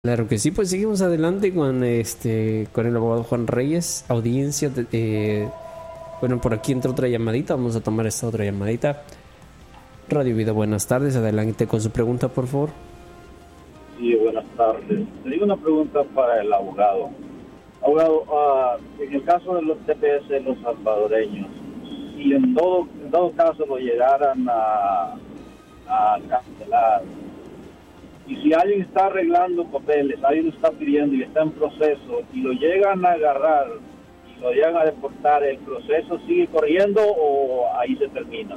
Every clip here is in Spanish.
Claro que sí, pues seguimos adelante con el abogado Juan Reyes, audiencia bueno, por aquí entra otra llamadita, vamos a tomar esta otra llamadita. Radio Vida, buenas tardes, adelante con su pregunta, por favor. Sí, buenas tardes. Tengo una pregunta para el abogado. Abogado, en el caso de los TPS de los salvadoreños, si en dado caso lo llegaran a cancelar, y si alguien está arreglando papeles, alguien lo está pidiendo y está en proceso, y lo llegan a agarrar y lo llegan a deportar, ¿el proceso sigue corriendo o ahí se termina?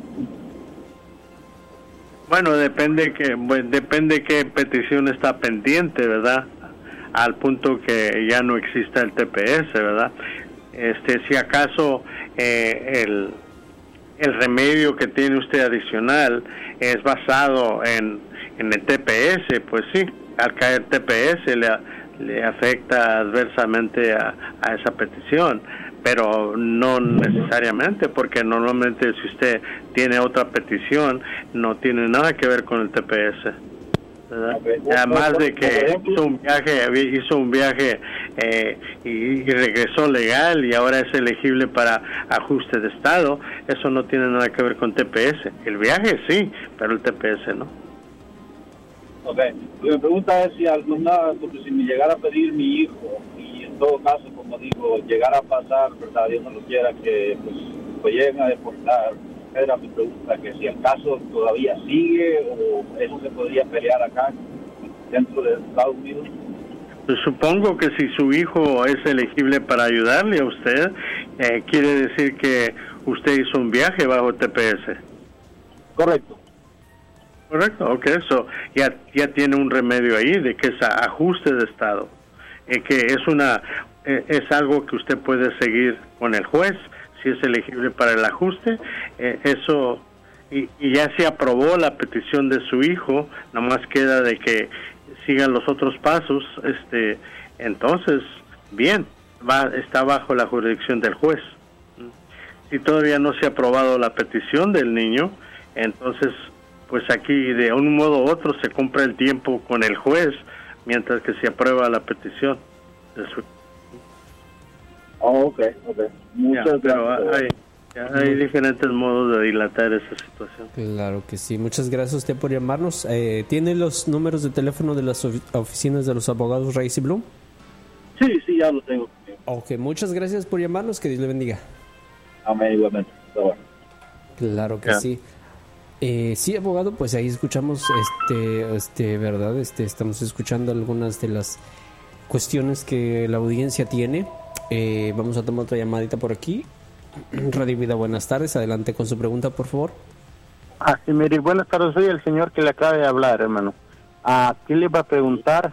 Bueno, depende qué petición está pendiente, ¿verdad? Al punto que ya no exista el TPS, ¿verdad? Si acaso el remedio que tiene usted adicional es basado en el TPS, pues sí, al caer TPS le afecta adversamente a esa petición, pero no necesariamente, porque normalmente si usted tiene otra petición no tiene nada que ver con el TPS, ¿verdad? Okay. Además de que hizo un viaje y regresó legal y ahora es elegible para ajuste de estado, eso no tiene nada que ver con TPS. El viaje sí, pero el TPS no. Ok, mi pregunta es porque si me llegara a pedir mi hijo, y en todo caso, como digo, llegara a pasar, ¿verdad? Dios no lo quiera, que pues lo lleguen a deportar, era mi pregunta, que si el caso todavía sigue o eso se podría pelear acá dentro de Estados Unidos. Pues supongo que si su hijo es elegible para ayudarle a usted, quiere decir que usted hizo un viaje bajo TPS. Correcto. Correcto, ok, eso ya tiene un remedio ahí de que es ajuste de estado, que es algo que usted puede seguir con el juez si es elegible para el ajuste, eso y ya se aprobó la petición de su hijo, nomás queda de que sigan los otros pasos, entonces bien, está bajo la jurisdicción del juez. Si todavía no se ha aprobado la petición del niño, entonces pues aquí de un modo u otro se compra el tiempo con el juez mientras que se aprueba la petición de su... ok. Muchas gracias. Pero hay diferentes modos de dilatar esa situación. Claro que sí, muchas gracias a usted por llamarnos. ¿Tiene los números de teléfono de las oficinas de los abogados Reyes y Blum? Sí, ya lo tengo. Ok, muchas gracias por llamarnos, que Dios le bendiga. Amén, igualmente. Bueno. Claro que sí. Sí, abogado, pues ahí escuchamos, verdad, estamos escuchando algunas de las cuestiones que la audiencia tiene. Vamos a tomar otra llamadita por aquí. Radio Vida, buenas tardes, adelante con su pregunta, por favor. Sí, mire, buenas tardes, soy el señor que le acaba de hablar, hermano. ¿Qué le va a preguntar?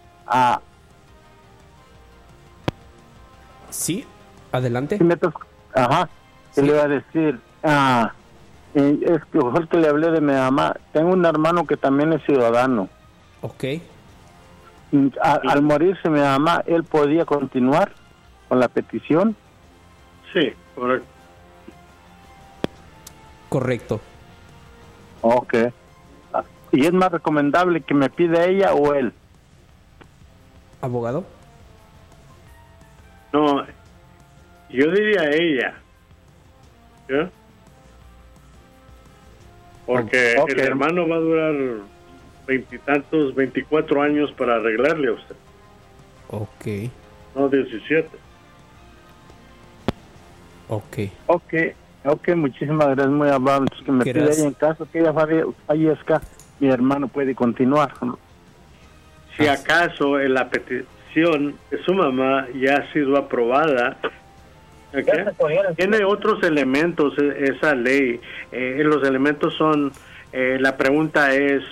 Sí, adelante. ¿Qué le va a decir? Es que fue el que le hablé de mi mamá. Tengo un hermano que también es ciudadano. Ok. Al morirse mi mamá, ¿él podía continuar con la petición? Sí, correcto. Correcto. Ok. ¿Y es más recomendable que me pida ella o él? ¿Abogado? No, yo diría ella. ¿Sí? Porque el hermano va a durar 24 años para arreglarle a usted. Ok. No, 17. Ok, muchísimas gracias, muy amable. Que me pida ella en caso que ella fallezca, mi hermano puede continuar. Si acaso la petición de su mamá ya ha sido aprobada, ¿okay? Tiene otros elementos esa ley. Los elementos son, la pregunta es,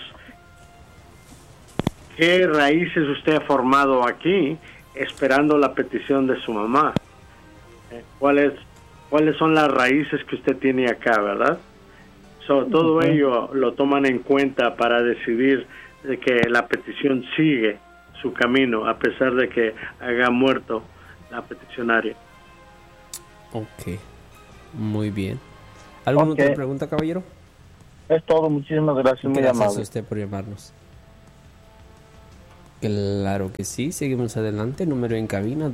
¿qué raíces usted ha formado aquí esperando la petición de su mamá? ¿Cuáles son las raíces que usted tiene acá, verdad? Todo ello lo toman en cuenta para decidir de que la petición sigue su camino a pesar de que haya muerto la peticionaria. Ok, muy bien. ¿Alguna otra pregunta, caballero? Es todo, muchísimas gracias, muy amable. Gracias a usted por llamarnos. Claro que sí, seguimos adelante, número en cabina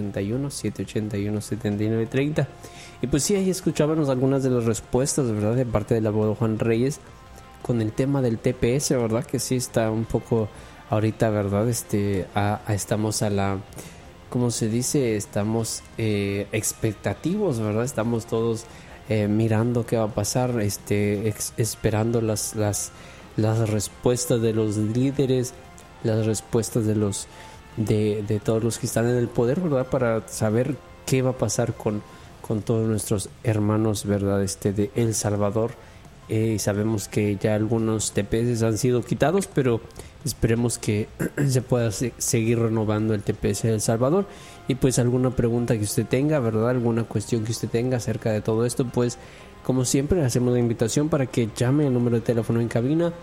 281-781-7930. Y pues sí, ahí escuchábamos algunas de las respuestas, ¿verdad? De parte del abogado Juan Reyes con el tema del TPS, ¿verdad? Que sí está un poco ahorita, ¿verdad? Estamos a la, ¿cómo se dice? Estamos expectativos, ¿verdad? Estamos todos mirando qué va a pasar, esperando las respuestas de los líderes, las respuestas de todos los que están en el poder, ¿verdad? Para saber qué va a pasar con todos nuestros hermanos, ¿verdad? De El Salvador. Sabemos que ya algunos TPS han sido quitados, pero esperemos que se pueda seguir renovando el TPS de El Salvador. Y pues alguna pregunta que usted tenga, ¿verdad? Alguna cuestión que usted tenga acerca de todo esto, pues como siempre hacemos la invitación para que llame al número de teléfono en cabina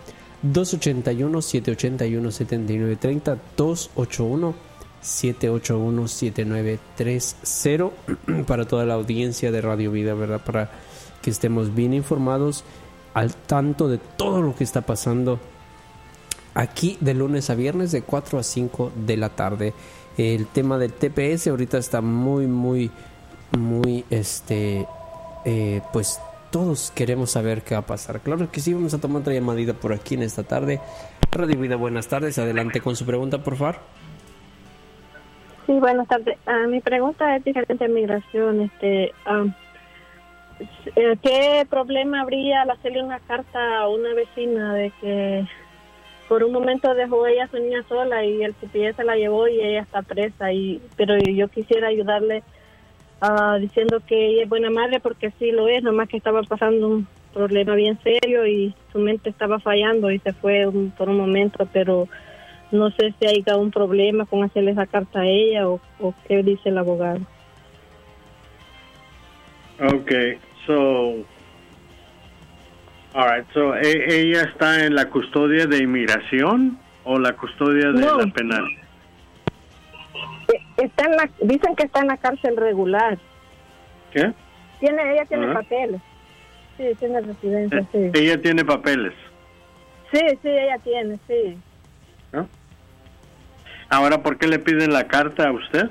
281-781-7930, 281-781-7930 para toda la audiencia de Radio Vida, ¿verdad? Para que estemos bien informados, al tanto de todo lo que está pasando aquí de lunes a viernes de 4 a 5 de la tarde. El tema del TPS ahorita está muy pues todos queremos saber qué va a pasar. Claro que sí, vamos a tomar otra llamadita por aquí en esta tarde. Radio Vida, buenas tardes. Adelante con su pregunta, por favor. Sí, buenas tardes. Mi pregunta es diferente a migración. ¿Qué problema habría al hacerle una carta a una vecina de que por un momento dejó ella a su niña sola y el CPS se la llevó y ella está presa? Pero yo quisiera ayudarle diciendo que ella es buena madre, porque sí lo es, nomás que estaba pasando un problema bien serio y su mente estaba fallando y se fue por un momento, pero no sé si hay un problema con hacerle esa carta a ella o qué dice el abogado. Okay, so ella está en la custodia de inmigración o la custodia de la penal. Dicen que está en la cárcel regular. ¿Qué? Ella tiene papeles. Sí, tiene residencia, sí. ¿Ella tiene papeles? Sí, ella tiene, sí. ¿No? Ahora, ¿por qué le piden la carta a usted?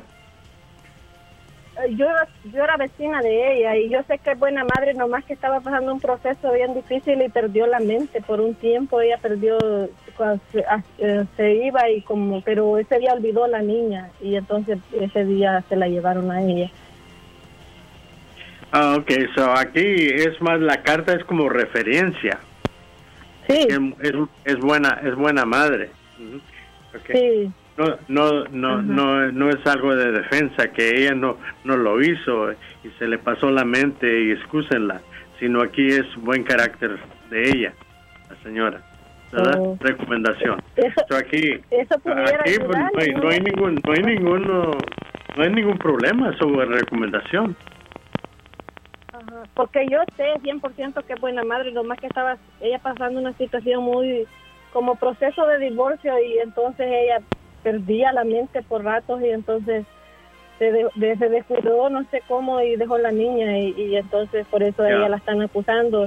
Yo era vecina de ella y yo sé que es buena madre, nomás que estaba pasando un proceso bien difícil y perdió la mente por un tiempo. Ella perdió cuando se iba pero ese día olvidó a la niña y entonces ese día se la llevaron a ella. Okay, so aquí es más, la carta es como referencia. Sí. Es buena madre. Okay. Sí. No es algo de defensa, que ella no lo hizo y se le pasó la mente y excúsenla, sino aquí es buen carácter de ella, la señora, ¿verdad? Recomendación. Eso aquí pudiera pues, ayudar, no hay ningún problema sobre recomendación. Ajá, porque yo sé 100% que es buena madre, nomás que estaba ella pasando una situación muy como proceso de divorcio y entonces ella perdía la mente por ratos y entonces se descuidó, no sé cómo, y dejó la niña y entonces por eso ella la están acusando.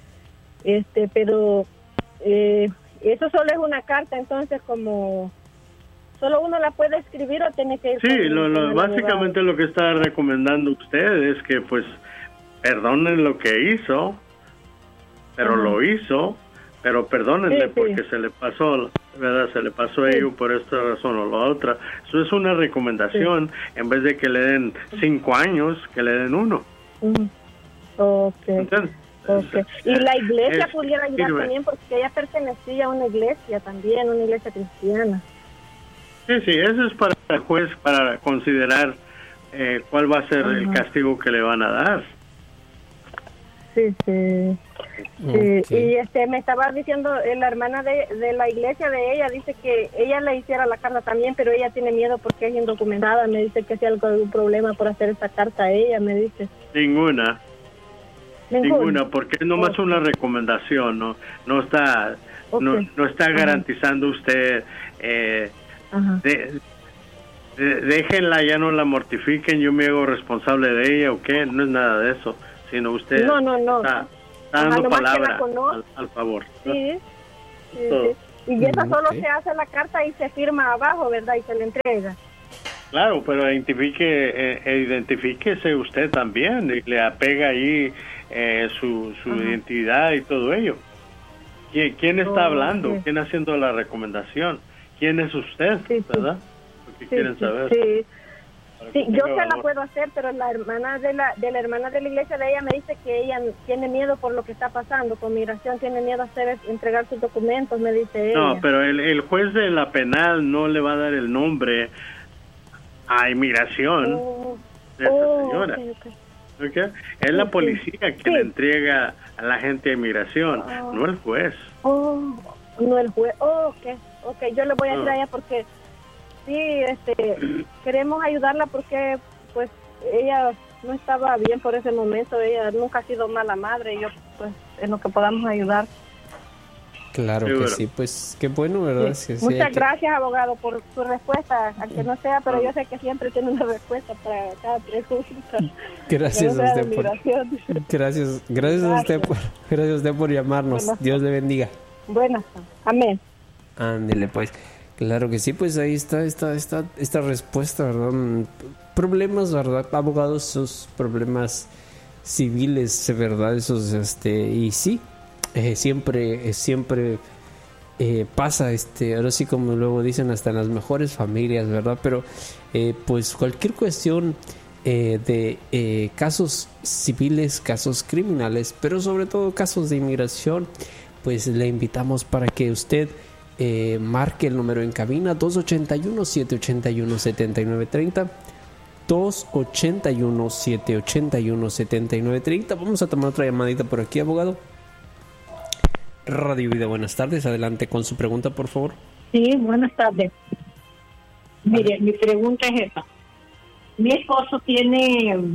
Pero eso solo es una carta, entonces como solo uno la puede escribir o tiene que ir. Sí, básicamente lo que está recomendando usted es que pues perdonen lo que hizo, pero lo hizo, pero perdónenle porque se le pasó, ¿verdad? Se le pasó a ello por esta razón o la otra. Eso es una recomendación, en vez de que le den 5 años, que le den 1. Okay. Y la iglesia pudiera ayudar también, porque ella pertenecía a una iglesia también, una iglesia cristiana. Sí, eso es para el juez, para considerar cuál va a ser el castigo que le van a dar. Sí. Y me estaba diciendo la hermana de la iglesia de ella, dice que ella le hiciera la carta también, pero ella tiene miedo porque es indocumentada. Me dice que si hay algún problema por hacer esta carta a ella, me dice. Ninguna, porque es nomás una recomendación, no está no está garantizando usted déjenla, ya no la mortifiquen, yo me hago responsable de ella o qué, no es nada de eso, sino usted está dando palabra al favor. Sí. Y esa solo se hace la carta y se firma abajo, ¿verdad? Y se le entrega. Claro, pero identifíquese usted también y le apega ahí su identidad y todo ello. ¿Quién está hablando? Sí. ¿Quién haciendo la recomendación? ¿Quién es usted? Sí, ¿Verdad? Porque quieren saber. Sí, yo se la puedo hacer, pero la hermana de la hermana de la iglesia de ella me dice que ella tiene miedo por lo que está pasando con migración, tiene miedo a entregar sus documentos, me dice ella. No, pero el juez de la penal no le va a dar el nombre a inmigración de esa señora. Okay. Es la policía que le entrega a la gente a inmigración, no el juez. No el juez. Okay, yo le voy a decir a ella porque sí, queremos ayudarla porque pues ella no estaba bien por ese momento, ella nunca ha sido mala madre, y yo pues en lo que podamos ayudar. Claro que sí, pues qué bueno, ¿verdad? Sí. Muchas gracias, abogado, por su respuesta, aunque no sea, pero yo sé que siempre tiene una respuesta para cada pregunta. Gracias a usted gracias a usted por llamarnos. Bueno, Dios le bendiga. Buenas, amén. Ándele pues. Claro que sí, pues ahí está esta respuesta, ¿verdad? Problemas, ¿verdad? Abogados, esos problemas civiles, ¿verdad? Esos, y sí, siempre pasa, ahora sí, como luego dicen, hasta en las mejores familias, ¿verdad? Pero pues cualquier cuestión de casos civiles, casos criminales, pero sobre todo casos de inmigración, pues le invitamos para que usted marque el número en cabina 281-781-7930, 281-781-7930. Vamos a tomar otra llamadita por aquí, abogado. Radio Vida, buenas tardes, adelante con su pregunta, por favor. Sí, buenas tardes. Mire, mi pregunta es esta. Mi esposo tiene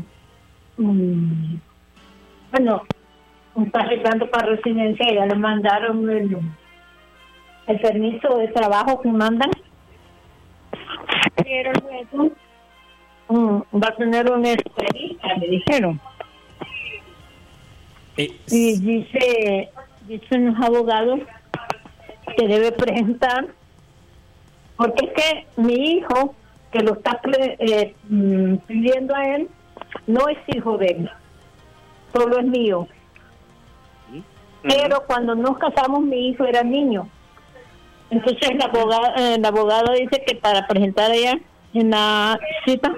está arreglando para residencia, ya le mandaron el permiso de trabajo que mandan, pero luego va a tener una entrevista, me dijeron. Y dicen los abogados que debe presentar, porque es que mi hijo, que lo está pidiendo a él, no es hijo de él, solo es mío. Pero cuando nos casamos, mi hijo era niño. Entonces la abogada dice que para presentar allá en la cita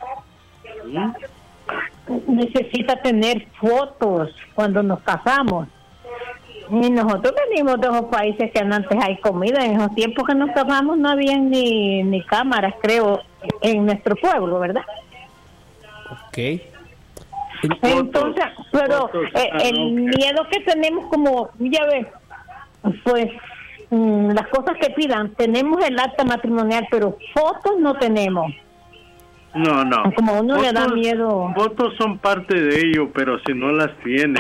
necesita tener fotos cuando nos casamos. Y nosotros venimos de esos países que antes hay comida. En esos tiempos que nos casamos no había ni cámaras, creo, en nuestro pueblo, ¿verdad? Ok. Entonces, pero el miedo que tenemos, como ya ves, pues las cosas que pidan, tenemos el acta matrimonial, pero fotos no tenemos. No. Como uno le da miedo. Fotos son parte de ello, pero si no las tiene,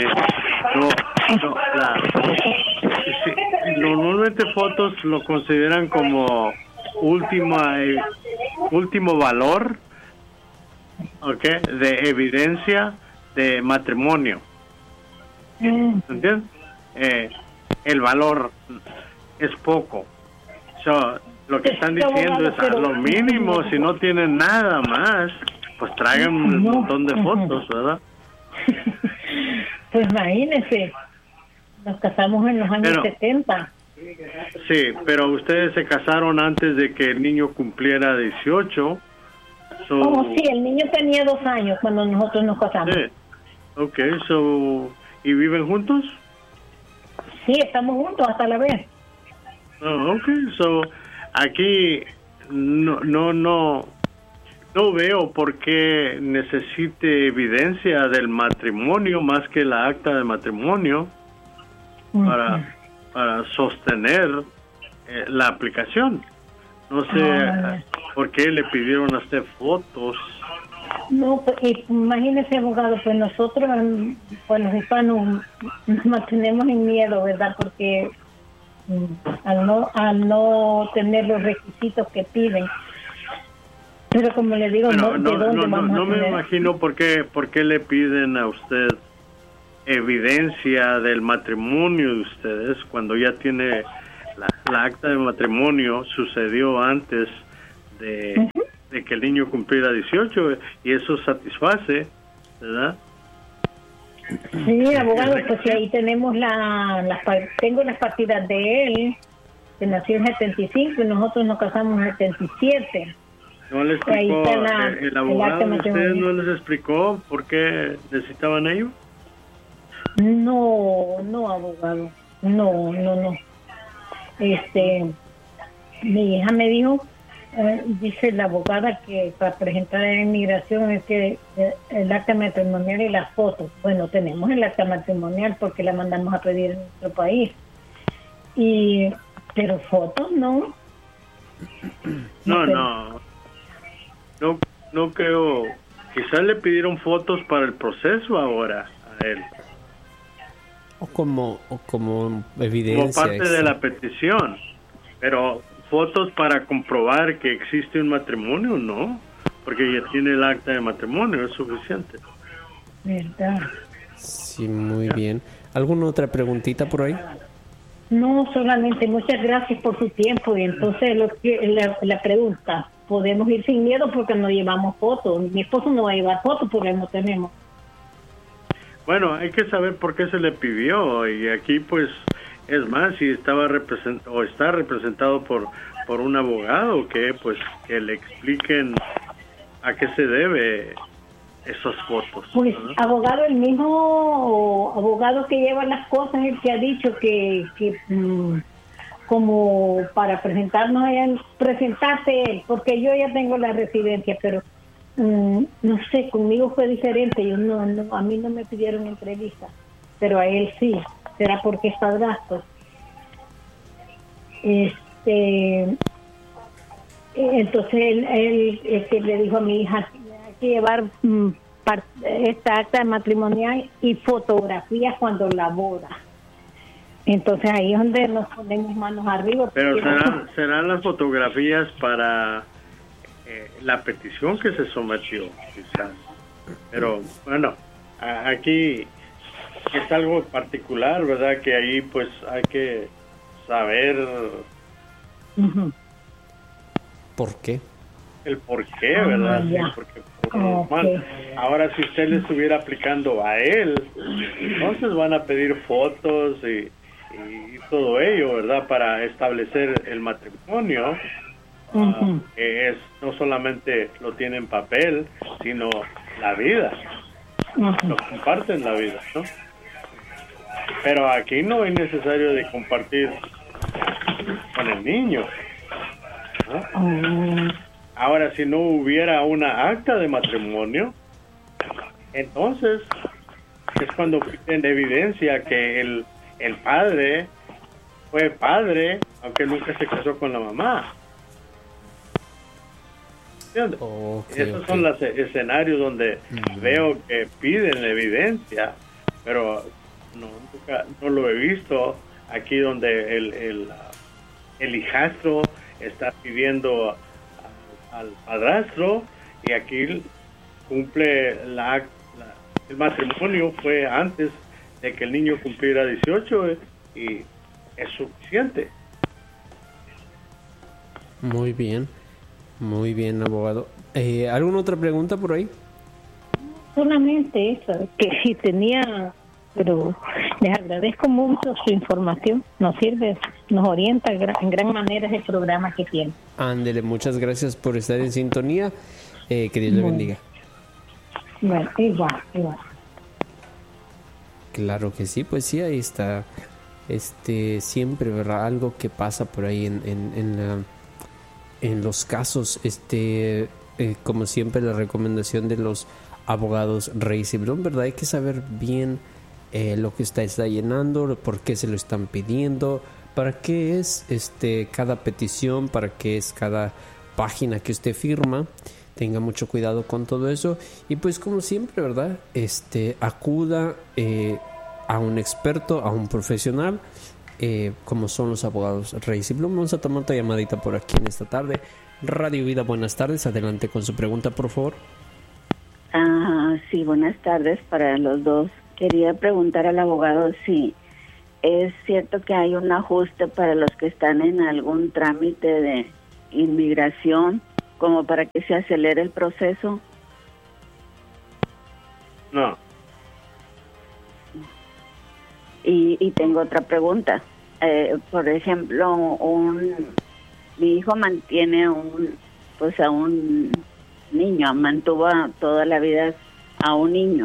normalmente fotos lo consideran como último valor, ¿okay? De evidencia de matrimonio. ¿Entiendes? El valor es poco. Lo que están diciendo es a lo mínimo, si no tienen nada más, pues traigan un montón de fotos, ¿verdad? Pues imagínense, nos casamos en los años 70. Sí, pero ustedes se casaron antes de que el niño cumpliera 18. Sí, el niño tenía 2 años cuando nosotros nos casamos. Sí. Okay, ¿y viven juntos? Sí, estamos juntos hasta la vez. Aquí no veo por qué necesite evidencia del matrimonio más que la acta de matrimonio para sostener la aplicación. No sé por qué le pidieron a usted fotos. No, pues, imagínese, abogado, pues nosotros, pues los hispanos nos mantenemos en miedo, ¿verdad? Porque al no tener los requisitos que piden. Pero como le digo, no me imagino por qué le piden a usted evidencia del matrimonio de ustedes cuando ya tiene la acta de matrimonio sucedió antes de que el niño cumpliera 18 y eso satisface, ¿verdad? Sí, abogado, pues ahí tenemos tengo las partidas de él, que nació en 75 y nosotros nos casamos en 77. ¿No le explicó el abogado de ustedes no les explicó por qué necesitaban ellos? No, abogado, no. Mi hija me dijo, dice la abogada, que para presentar a la inmigración es que el acta matrimonial y las fotos. Bueno, tenemos el acta matrimonial porque la mandamos a pedir en nuestro país, pero fotos no. No creo. Quizás le pidieron fotos para el proceso ahora a él. O como evidencia. Como parte de la petición. Pero fotos para comprobar que existe un matrimonio, no. Porque ya tiene el acta de matrimonio, es suficiente. ¿Verdad? Sí, muy bien. ¿Alguna otra preguntita por ahí? No, solamente muchas gracias por su tiempo. Y entonces la pregunta, podemos ir sin miedo porque no llevamos fotos. Mi esposo no va a llevar fotos porque no tenemos. Bueno, hay que saber por qué se le pidió, y aquí pues es más, si está representado por un abogado que le expliquen a qué se debe esas fotos. Pues, ¿no? Abogado, el mismo abogado que lleva las cosas, el que ha dicho que como para presentarse él, porque yo ya tengo la residencia, pero no sé, conmigo fue diferente. Yo a mí no me pidieron entrevista, pero a él sí. Será porque es padrastro. Entonces él le dijo a mi hija, hay que llevar esta acta matrimonial y fotografías cuando la boda. Entonces ahí es donde nos ponemos manos arriba. Pero serán las fotografías para la petición que se sometió, quizás. Pero bueno, aquí es algo particular, ¿verdad? Que ahí pues hay que saber ¿por qué? El por qué, ¿verdad? Sí, porque normal. Ahora, si usted le estuviera aplicando a él, entonces van a pedir fotos y todo ello, ¿verdad? Para establecer el matrimonio. Que es, no solamente lo tiene en papel, sino la vida. Lo comparten la vida, ¿no? Pero aquí no es necesario de compartir con el niño, ¿no? Ahora, si no hubiera una acta de matrimonio, entonces es cuando piden evidencia que el padre fue padre, aunque nunca se casó con la mamá. Esos son los escenarios donde veo que piden evidencia, pero no lo he visto aquí donde el hijastro está pidiendo al padrastro, y aquí cumple el matrimonio fue antes de que el niño cumpliera 18 y es suficiente. Muy bien, abogado. ¿Alguna otra pregunta por ahí? Solamente eso, que si tenía, pero les agradezco mucho su información, nos sirve, nos orienta en gran manera ese programa que tiene. Ándele, muchas gracias por estar en sintonía, que Dios le bendiga. Bueno, igual. Claro que sí, pues sí, ahí está, siempre, ¿verdad? Algo que pasa por ahí en los casos, como siempre, la recomendación de los abogados Reyes y Blum, ¿verdad? Hay que saber bien lo que está llenando, por qué se lo están pidiendo, para qué es cada petición, para qué es cada página que usted firma. Tenga mucho cuidado con todo eso, y pues como siempre, ¿verdad? Acuda a un experto, a un profesional, como son los abogados Reyes y Blum. Vamos a tomar otra llamadita por aquí en esta tarde. Radio Vida, buenas tardes, adelante con su pregunta, por favor. Sí, buenas tardes para los dos. Quería preguntar al abogado si ¿es cierto que hay un ajuste para los que están en algún trámite de inmigración como para que se acelere el proceso? No. Y tengo otra pregunta. Por ejemplo, mi hijo mantiene a un niño, mantuvo toda la vida a un niño.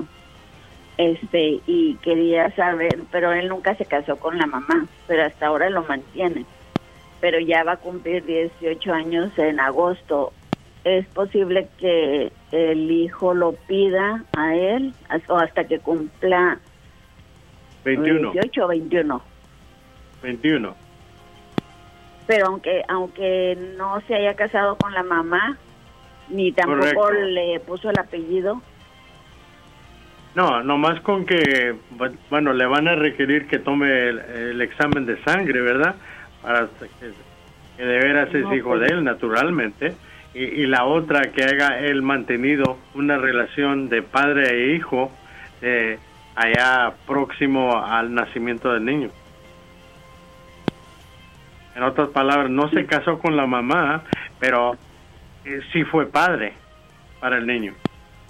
Y quería saber, pero él nunca se casó con la mamá, pero hasta ahora lo mantiene. Pero ya va a cumplir 18 años en agosto. ¿Es posible que el hijo lo pida a él o hasta que cumpla 21? 18 o 21. 21. Pero aunque no se haya casado con la mamá, ni tampoco Correcto. le puso el apellido. No, nomás con que, bueno, le van a requerir que tome el examen de sangre, ¿verdad? Para que de veras es hijo de él, naturalmente. Y la otra, que haga él mantenido una relación de padre e hijo allá próximo al nacimiento del niño. En otras palabras, no se casó con la mamá, pero sí fue padre para el niño.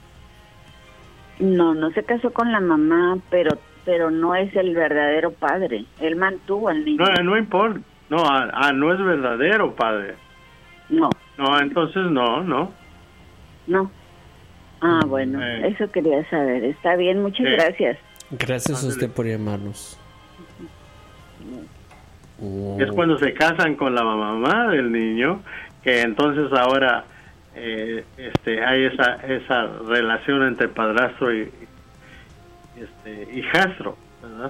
No se casó con la mamá, pero no es el verdadero padre. Él mantuvo al niño. No importa. No es verdadero padre. No. No, entonces no. Bueno, eso quería saber. Está bien, muchas gracias. Gracias a usted por llamarnos. Es cuando se casan con la mamá del niño, que entonces ahora hay esa relación entre padrastro y hijastro, ¿verdad?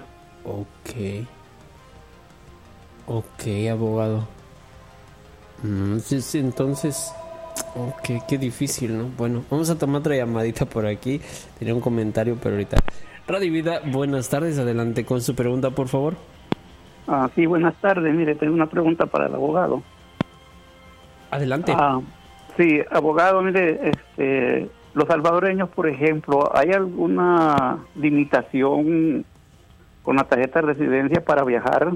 Ok, abogado. Sí, entonces, qué difícil, ¿no? Bueno, vamos a tomar otra llamadita por aquí. Tenía un comentario, pero ahorita. Radio Vida, buenas tardes, adelante con su pregunta, por favor. Sí, buenas tardes. Mire, tengo una pregunta para el abogado. Adelante. Sí, abogado, mire, los salvadoreños, por ejemplo, ¿hay alguna limitación con la tarjeta de residencia para viajar?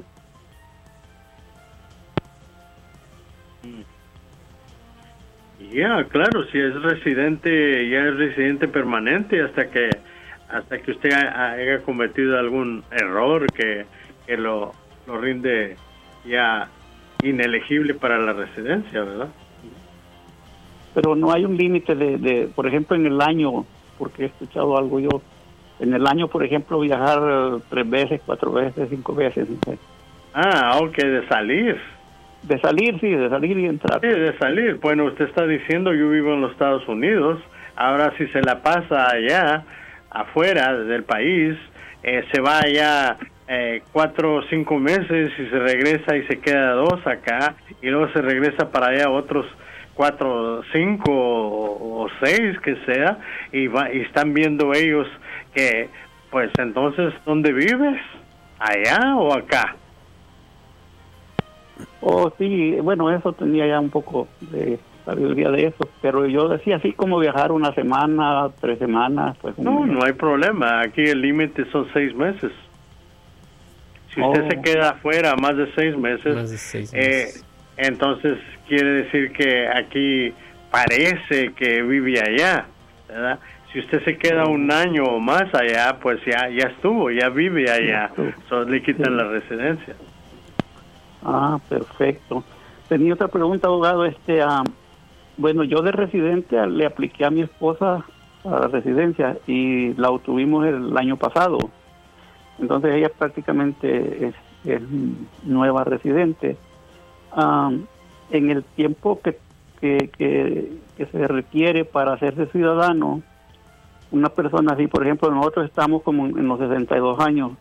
Claro, si es residente, ya es residente permanente hasta que usted haya cometido algún error que lo rinde ya inelegible para la residencia, ¿verdad? Pero no hay un límite de, por ejemplo, en el año, porque he escuchado algo yo, en el año, por ejemplo, viajar 3 veces, 4 veces, 5 veces. No sé. De salir. De salir y entrar. Sí, de salir. Bueno, usted está diciendo, yo vivo en los Estados Unidos, ahora si se la pasa allá, afuera del país, se va allá 4 o 5 meses y se regresa y se queda 2 acá, y luego se regresa para allá otros 4, 5 o 6 que sea, y están viendo ellos que, pues entonces, ¿dónde vives? ¿Allá o acá? Sí, bueno, eso tenía ya un poco de sabiduría de eso, pero yo decía así como viajar 1 semana, 3 semanas, pues... No hay problema, aquí el límite son 6 meses. Si usted se queda afuera más de 6 meses, entonces quiere decir que aquí parece que vive allá, ¿verdad? Si usted se queda 1 año o más allá, pues ya estuvo, ya vive allá, le quitan la residencia. Perfecto. Tenía otra pregunta, abogado. Bueno, yo de residente le apliqué a mi esposa a la residencia y la obtuvimos el año pasado. Entonces ella prácticamente es nueva residente. En el tiempo que se requiere para hacerse ciudadano, una persona así, por ejemplo, nosotros estamos como en los 62 años.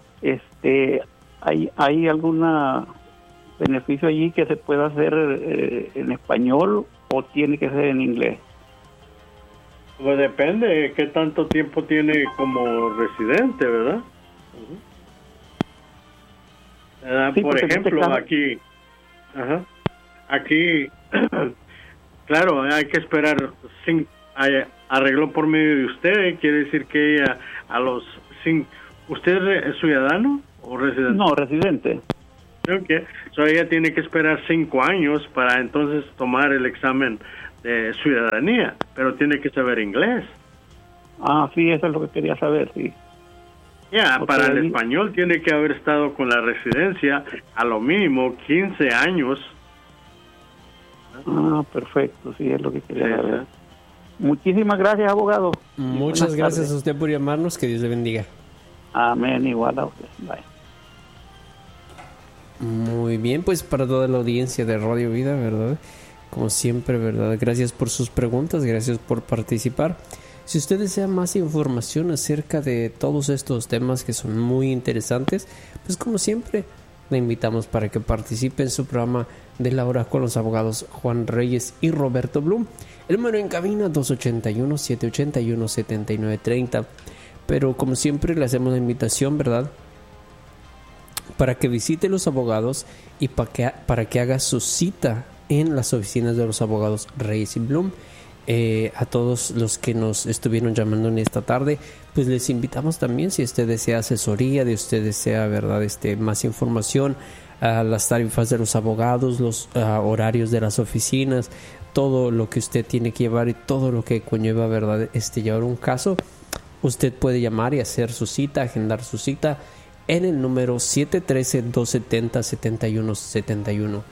¿Hay alguna beneficio allí que se pueda hacer en español o tiene que ser en inglés? Pues depende de qué tanto tiempo tiene como residente, ¿verdad? Sí, por ejemplo, aquí, claro, hay que esperar. Arregló por medio de usted, quiere decir que ella a los 5... ¿Usted es ciudadano ¿O residente? No, residente. Okay. So ella tiene que esperar 5 años para entonces tomar el examen de ciudadanía, pero tiene que saber inglés. Ah, sí, eso es lo que quería saber, sí. Ya, para el español tiene que haber estado con la residencia a lo mínimo 15 años. Ah, perfecto, sí, es lo que quería saber. Muchísimas gracias, abogado. Muchas gracias a usted por llamarnos, que Dios le bendiga. Amén, igual a usted. Bye. Muy bien, pues para toda la audiencia de Radio Vida, ¿verdad? Como siempre, ¿verdad? Gracias por sus preguntas, gracias por participar. Si usted desea más información acerca de todos estos temas que son muy interesantes, pues como siempre, le invitamos para que participe en su programa de la hora con los abogados Juan Reyes y Roberto Blum. El número en cabina 281-781-7930. Pero como siempre le hacemos la invitación, ¿verdad?, para que visite los abogados y para que haga su cita en las oficinas de los abogados Reyes y Blum. A todos los que nos estuvieron llamando en esta tarde, pues les invitamos también, si usted desea asesoría, de usted desea, ¿verdad?, más información, las tarifas de los abogados, los horarios de las oficinas, todo lo que usted tiene que llevar y todo lo que conlleva, ¿verdad?, llevar un caso. Usted puede llamar y hacer su cita, agendar su cita en el número 713-270-7171,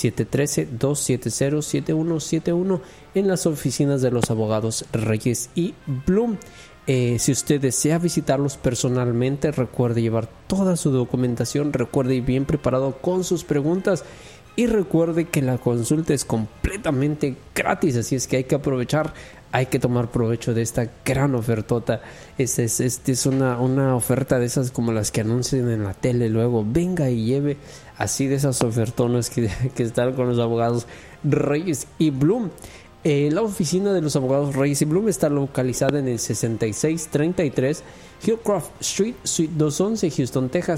713-270-7171 en las oficinas de los abogados Reyes y Blum. Si usted desea visitarlos personalmente, recuerde llevar toda su documentación, recuerde ir bien preparado con sus preguntas y recuerde que la consulta es completamente gratis, así es que hay que aprovechar. Hay que tomar provecho de esta gran ofertota. Es una oferta de esas como las que anuncian en la tele. Luego, venga y lleve, así de esas ofertonas que están con los abogados Reyes y Blum. La oficina de los abogados Reyes y Blum está localizada en el 6633 Hillcroft Street, Suite 211, Houston, Texas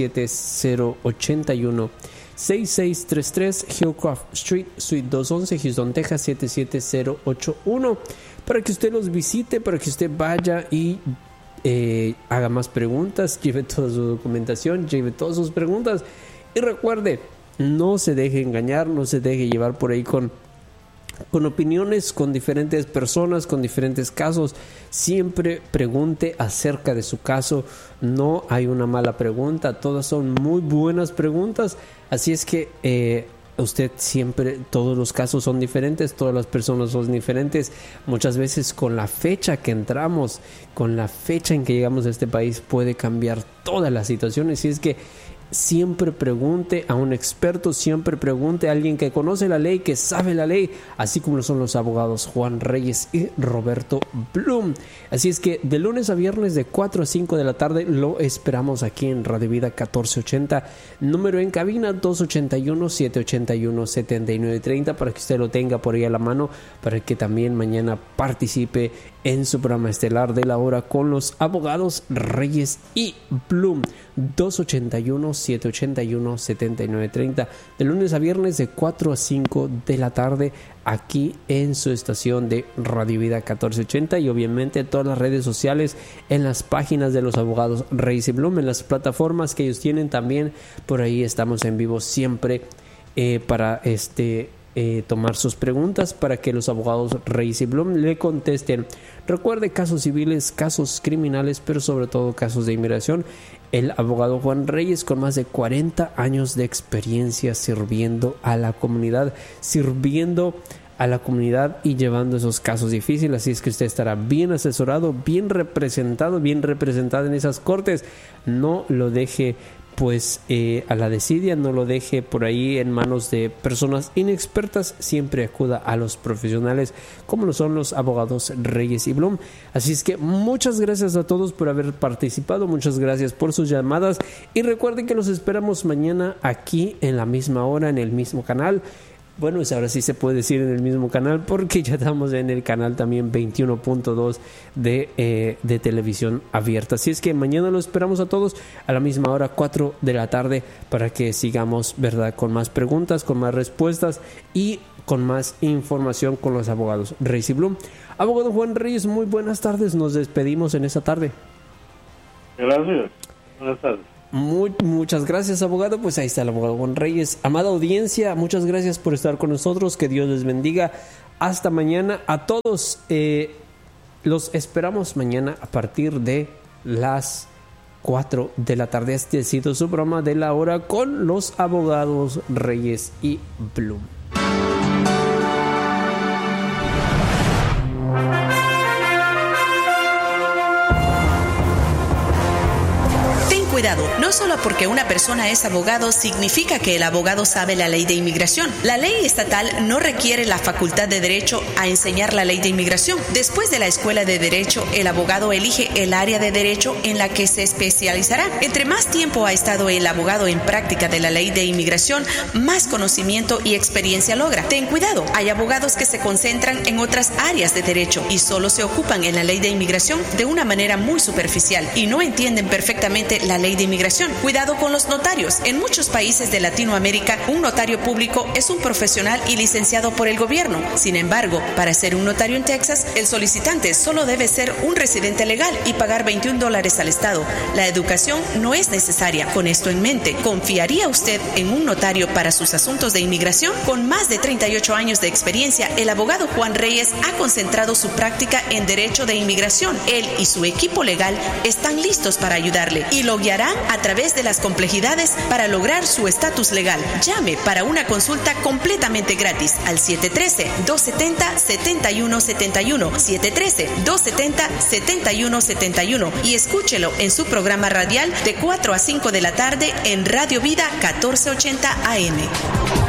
77081. 6633 Hillcroft Street, Suite 211, Houston, Texas 77081. Para que usted los visite, para que usted vaya y haga más preguntas, lleve toda su documentación, lleve todas sus preguntas. Y recuerde, no se deje engañar, no se deje llevar por ahí con opiniones, con diferentes personas, con diferentes casos. Siempre pregunte acerca de su caso. No hay una mala pregunta, todas son muy buenas preguntas. Así es que usted siempre, todos los casos son diferentes, todas las personas son diferentes. Muchas veces con la fecha que entramos, con la fecha en que llegamos a este país, puede cambiar toda la situación. Así es que siempre pregunte a un experto, siempre pregunte a alguien que conoce la ley, que sabe la ley, así como lo son los abogados Juan Reyes y Roberto Blum. Así es que de lunes a viernes de 4 a 5 de la tarde lo esperamos aquí en Radio Vida 1480, número en cabina 281-781-7930, para que usted lo tenga por ahí a la mano, para que también mañana participe en su programa estelar de la hora con los abogados Reyes y Blum. 281-781-7930, de lunes a viernes de 4 a 5 de la tarde, aquí en su estación de Radio Vida 1480, y obviamente todas las redes sociales, en las páginas de los abogados Reyes y Blum, en las plataformas que ellos tienen también. Por ahí estamos en vivo siempre para tomar sus preguntas, para que los abogados Reyes y Blum le contesten. Recuerde, casos civiles, casos criminales, pero sobre todo casos de inmigración. El abogado Juan Reyes, con más de 40 años de experiencia sirviendo a la comunidad y llevando esos casos difíciles. Así es que usted estará bien asesorado, bien representado, bien representada en esas cortes. No lo deje a la desidia, no lo deje por ahí en manos de personas inexpertas. Siempre acuda a los profesionales como lo son los abogados Reyes y Blum. Así es que muchas gracias a todos por haber participado, muchas gracias por sus llamadas, y recuerden que los esperamos mañana aquí en la misma hora, en el mismo canal. Bueno, pues ahora sí se puede decir en el mismo canal, porque ya estamos en el canal también 21.2 de televisión abierta. Así es que mañana los esperamos a todos a la misma hora, 4 de la tarde, para que sigamos, ¿verdad?, con más preguntas, con más respuestas y con más información con los abogados Reyes y Blum. Abogado Juan Reyes, muy buenas tardes. Nos despedimos en esta tarde. Gracias. Buenas tardes. Muchas gracias, abogado. Pues ahí está el abogado Juan Reyes. Amada audiencia, muchas gracias por estar con nosotros. Que Dios les bendiga. Hasta mañana a todos. Los esperamos mañana a partir de las 4 de la tarde. Este ha sido su programa de la hora con los abogados Reyes y Blum. Cuidado, no solo porque una persona es abogado significa que el abogado sabe la ley de inmigración. La ley estatal no requiere la facultad de derecho a enseñar la ley de inmigración. Después de la escuela de derecho, el abogado elige el área de derecho en la que se especializará. Entre más tiempo ha estado el abogado en práctica de la ley de inmigración, más conocimiento y experiencia logra. Ten cuidado, hay abogados que se concentran en otras áreas de derecho y solo se ocupan en la ley de inmigración de una manera muy superficial y no entienden perfectamente la ley de inmigración. Cuidado con los notarios. En muchos países de Latinoamérica, un notario público es un profesional y licenciado por el gobierno. Sin embargo, para ser un notario en Texas, el solicitante solo debe ser un residente legal y pagar $21 al Estado. La educación no es necesaria. Con esto en mente, ¿confiaría usted en un notario para sus asuntos de inmigración? Con más de 38 años de experiencia, el abogado Juan Reyes ha concentrado su práctica en derecho de inmigración. Él y su equipo legal están listos para ayudarle y lo guiarán a través de las complejidades para lograr su estatus legal. Llame para una consulta completamente gratis al 713-270-7171, 713-270-7171 y escúchelo en su programa radial de 4 a 5 de la tarde en Radio Vida 1480 AM.